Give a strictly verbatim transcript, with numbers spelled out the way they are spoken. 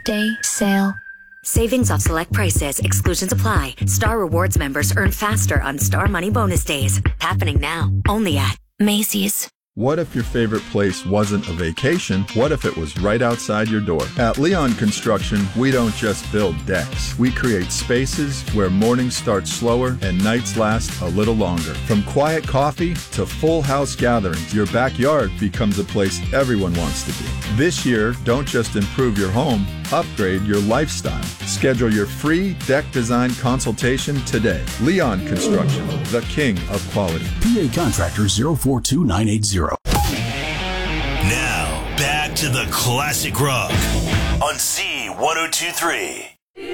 Day sale. Savings off select prices. Exclusions apply. Star Rewards members earn faster on Star Money Bonus Days. Happening now. Only at Macy's. What if your favorite place wasn't a vacation? What if it was right outside your door? At Leon Construction, we don't just build decks. We create spaces where mornings start slower and nights last a little longer. From quiet coffee to full house gatherings, your backyard becomes a place everyone wants to be. This year, don't just improve your home, upgrade your lifestyle. Schedule your free deck design consultation today. Leon Construction, the king of quality. P A Contractor zero four two nine eight zero. Now, back to the Classic Rock on Z one oh two three.